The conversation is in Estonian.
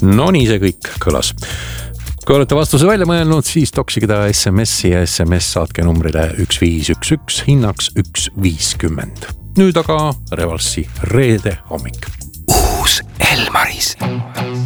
No nii see kõik kõlas. Kui olete vastuse välja mõelnud, siis toksige ta SMS-i ja SMS saatke numbrile 1511, hinnaks 1.50. Nüüd aga Revalsi reede hommik. Uus Elmaris.